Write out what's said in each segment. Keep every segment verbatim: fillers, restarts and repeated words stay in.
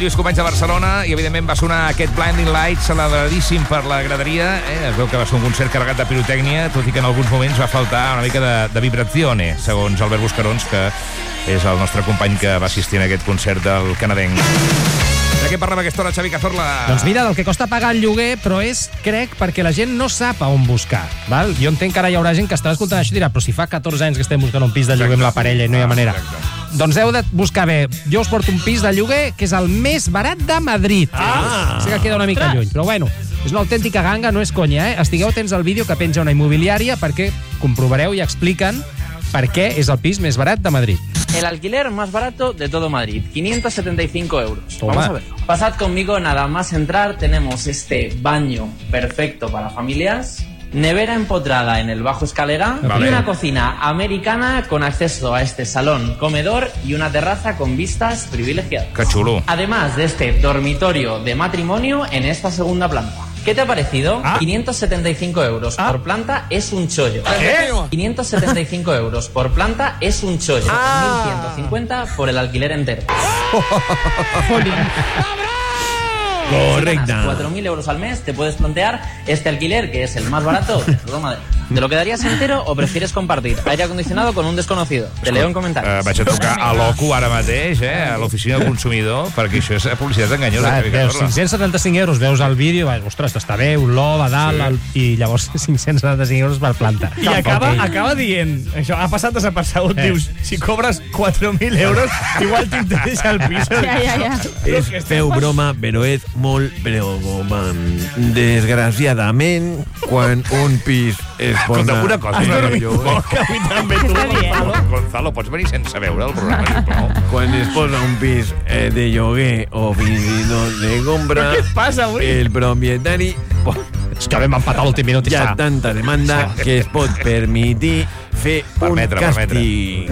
Lluís Companys de Barcelona, i evidentment va sonar aquest Blinding Lights, celebradíssim per la graderia. Eh? Es veu que va ser un concert carregat de pirotècnia, tot i que en alguns moments va faltar una mica de, de vibrazione, segons Albert Buscarons, que és el nostre company que va assistir a aquest concert del canadenc. De què parlem a aquesta hora, Xavi Cazorla? Doncs mira, del que costa pagar el lloguer, però és, crec, perquè la gent no sap a on buscar. Val? Jo entenc que ara hi haurà gent que estarà escoltant això i dirà, però si fa catorze anys que estem buscant un pis de lloguer amb la parella i no hi ha manera. Exacte. Doncs heu de buscar bé. Jo us porto un pis de lloguer que és el més barat de Madrid. Ah! Sé que queda una mica lluny, però bueno, és una autèntica ganga, no és conya, eh? Estigueu atents al vídeo que penja una immobiliària perquè comprovareu i expliquen per què és el pis més barat de Madrid. El alquiler más barato de todo Madrid, quinientos setenta y cinco euros. Toma. Vamos a ver. Pasad conmigo, nada más entrar, tenemos este baño perfecto para familias, nevera empotrada en el bajo escalera, Vale. y una cocina americana con acceso a este salón, comedor y una terraza con vistas privilegiadas. Que xulo. Además de este dormitorio de matrimonio en esta segunda planta. ¿Qué te ha parecido? Ah. quinientos setenta y cinco euros Ah. por planta es un chollo. ¿Qué? quinientos setenta y cinco euros por planta es un chollo. Ah. mil ciento cincuenta por el alquiler entero. Correcte. Si ganas cuatro mil euros al mes, te puedes plantear este alquiler, que es el más barato de todo Madrid. ¿Te lo quedarías entero o prefieres compartir aire acondicionado con un desconocido? Te leo en comentarios. Uh, vaig a trucar a l'O C U ara mateix, eh, a l'oficina del consumidor, perquè això és publicitat enganyosa. Clar, Xavi veus Cazorla. cinc-cents setanta-cinc euros, veus el vídeo, vas, ostres, està bé, un lob a dalt, Sí. el, i llavors cinc-cents setanta-cinc euros per planta. I acaba, acaba dient, això ha passat desapercebut, Eh. dius, si cobres quatre mil euros, igual t'interessa el pis. Ja, ja, ja. És, feu broma, però és molt preocupant. Desgraciadament, quan un pis es posa... Escolta, una cosa, en una el lloguer, Que a mi també, tu. Està dient? Gonzalo, Gonzalo, pots venir sense veure el programa, sisplau? quan es posa un pis eh, de lloguer o fins i tot de compra, Què et passa avui? el propietari És que vam empatar l'últim minut i hi ha està. tanta demanda que es pot permetir fer Permetre, un càstig.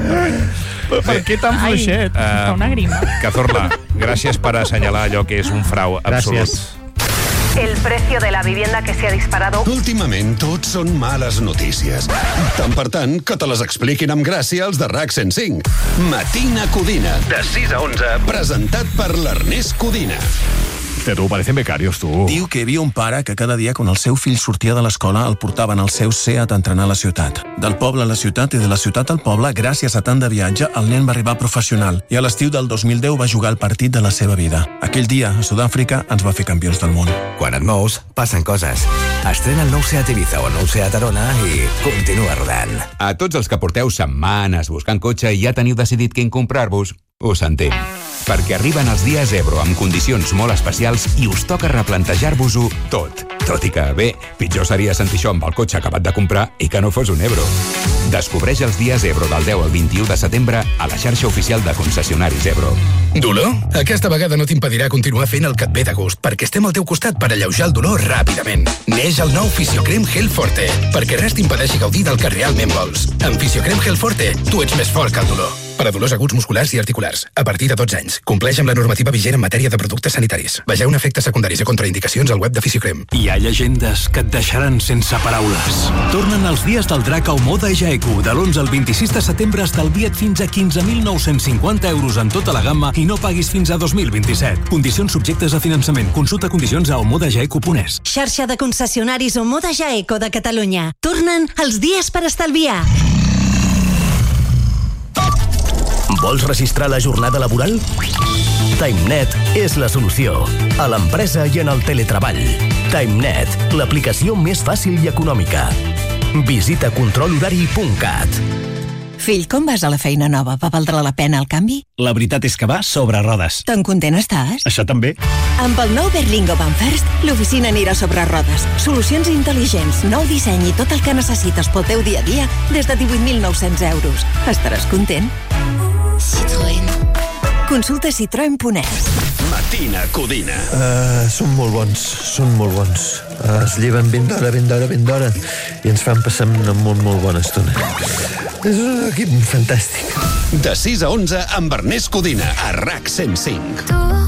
Per què tan Ai, fluixet? fa una grima. Cazorla, gràcies per assenyalar allò que és un frau absolut. Gràcies. El precio de la vivienda que se ha disparado. Últimament tot són males notícies. Tant per tant, que te les expliquin amb gràcia els de RAC cent cinc. Matina Codina, de sis a onze, presentat per l'Ernest Codina. Pero parecen becarios, tu. Diu que hi havia un pare que cada dia, quan el seu fill sortia de l'escola, el portaven al seu Seat a entrenar a la ciutat. Del poble a la ciutat i de la ciutat al poble, gràcies a tant de viatge, el nen va arribar professional i a l'estiu del dos mil deu va jugar el partit de la seva vida. Aquell dia, a Sud-àfrica, ens va fer campions del món. Quan et mous, passen coses. Estrena el nou Seat Ibiza o el nou Seat Arona i continua rodant. A tots els que porteu setmanes buscant cotxe i ja teniu decidit quin comprar-vos, us sentim. Perquè arriben els dies Ebro amb condicions molt especials i us toca replantejar-vos-ho tot. Tot i que, bé, pitjor seria sentir això amb el cotxe acabat de comprar i que no fos un Ebro. Descobreix els dies Ebro del deu al vint-i-u de setembre a la xarxa oficial de concessionaris Ebro. Dolor? Aquesta vegada no t'impedirà continuar fent el que et ve de gust, perquè estem al teu costat per alleujar el dolor ràpidament. Neix el nou Fisiocrem Gel Forte, perquè res t'impedeixi gaudir del que realment vols. Amb Fisiocrem Gel Forte, tu ets més fort que el dolor. Per a dolors aguts musculars i articulars, a partir de dotze anys. Compleix amb la normativa vigent en matèria de productes sanitaris. Vegeu efectes secundaris i contraindicacions al web de Fisiocrem. Hi ha llegendes que et deixaran sense paraules. Tornen els dies del drac a Omoda Jaeku. De l'onze al vint-i-sis de setembre estalvia't fins a quinze mil nou-cents cinquanta euros en tota la gamma i no paguis fins a dos mil vint-i-set. Condicions subjectes a finançament. Consulta condicions a omodajaeku punt es. Xarxa de concessionaris Omoda Jaeco de Catalunya. Tornen els dies per estalviar. Vols registrar la jornada laboral? TimeNet és la solució. A l'empresa i en el teletreball. TimeNet, l'aplicació més fàcil i econòmica. Visita control horari punt cat. Fill, com vas a la feina nova? Va valdre la pena el canvi? La veritat és que va sobre rodes. Tan content estàs? Això també. Amb el nou Berlingo Van First, l'oficina anirà sobre rodes. Solucions intel·ligents, nou disseny i tot el que necessites pel teu dia a dia des de divuit mil nou-cents euros. Estaràs content? Citroën. Consulta citroen punt es. Matina Codina. Uh, són molt bons, són molt bons. Uh, es lleven ben d'hora, ben d'hora, ben d'hora i ens fan passar una molt, molt bona estona. És un equip fantàstic. De sis a onze amb Ernest Codina a RAC cent cinc.